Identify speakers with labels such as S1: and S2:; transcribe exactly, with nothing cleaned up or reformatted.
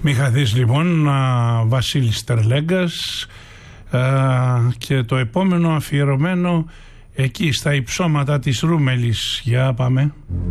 S1: Μη χαθείς λοιπόν, Βασίλης Τερλέγκας, και το επόμενο αφιερωμένο εκεί στα υψώματα της Ρούμελης. Για πάμε.